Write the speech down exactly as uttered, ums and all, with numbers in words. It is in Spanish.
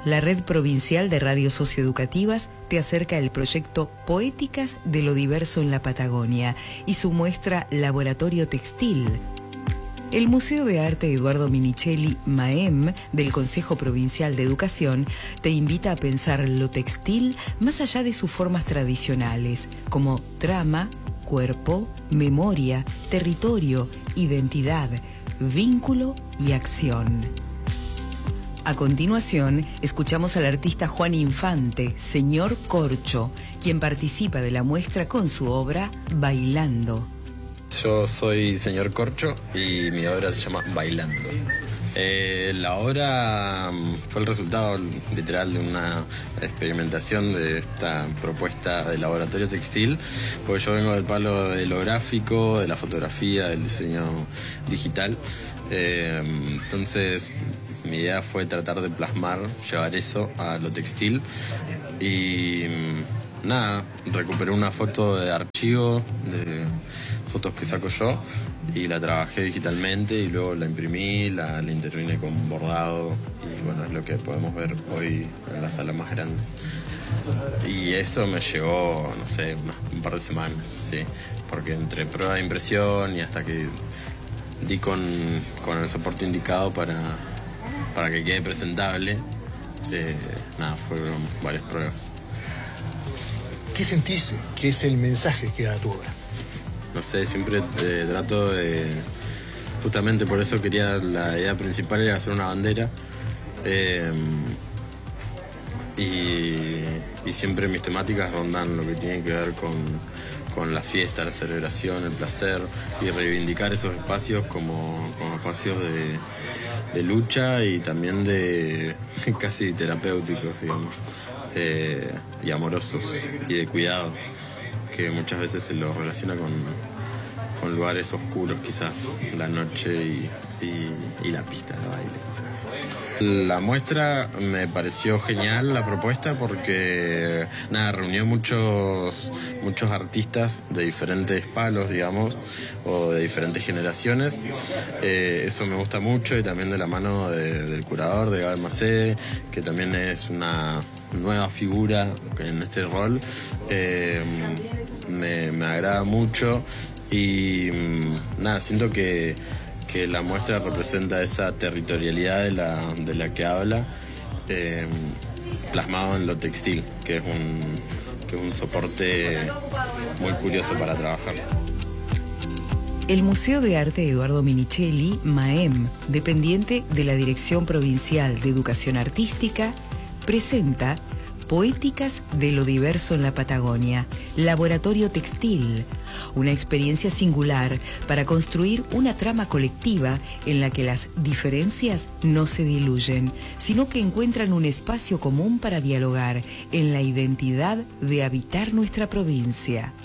La Red Provincial de Radios Socioeducativas te acerca el proyecto Poéticas de lo Diverso en la Patagonia y su muestra Laboratorio Textil. El Museo de Arte Eduardo Minichelli, MAEM, del Consejo Provincial de Educación, te invita a pensar lo textil más allá de sus formas tradicionales, como trama, cuerpo, memoria, territorio, identidad, vínculo y acción. A continuación, escuchamos al artista Juan Infante, Señor Corcho, quien participa de la muestra con su obra Bailando. Yo soy Señor Corcho y mi obra se llama Bailando. Eh, la obra fue el resultado literal de una experimentación de esta propuesta de laboratorio textil, porque yo vengo del palo de lo gráfico, de la fotografía, del diseño digital. Eh, entonces mi idea fue tratar de plasmar, llevar eso a lo textil y nada, recuperé una foto de archivo de fotos que saco yo y la trabajé digitalmente y luego la imprimí, la, la intervine con bordado y bueno, es lo que podemos ver hoy en la sala más grande. Y eso me llevó, no sé, una, un par de semanas, sí, porque entre prueba de impresión y hasta que di con, con el soporte indicado para, para que quede presentable, eh, nada, fueron varias pruebas. ¿Qué sentís que es el mensaje que da tu obra? No sé, siempre eh, trato de... Justamente por eso quería, la idea principal era hacer una bandera. Eh, y, y siempre mis temáticas rondan lo que tiene que ver con, con la fiesta, la celebración, el placer y reivindicar esos espacios como, como espacios de, de lucha y también de casi terapéuticos, digamos, eh, y amorosos y de cuidado, que muchas veces se lo relaciona con, con lugares oscuros, quizás, la noche y, y, y la pista de baile, quizás. La muestra me pareció genial, la propuesta, porque nada, reunió muchos, muchos artistas de diferentes palos, digamos, o de diferentes generaciones. Eh, eso me gusta mucho, y también de la mano de, del curador, de Gabe Macé, que también es una nueva figura en este rol. Eh, me, me agrada mucho y nada, siento que, que la muestra representa esa territorialidad de la, de la que habla, eh, plasmado en lo textil, que es un, que es un soporte muy curioso para trabajar. El Museo de Arte Eduardo Minichelli, MAEM, dependiente de la Dirección Provincial de Educación Artística, presenta Poéticas de lo Diverso en la Patagonia, Laboratorio Textil, una experiencia singular para construir una trama colectiva en la que las diferencias no se diluyen, sino que encuentran un espacio común para dialogar en la identidad de habitar nuestra provincia.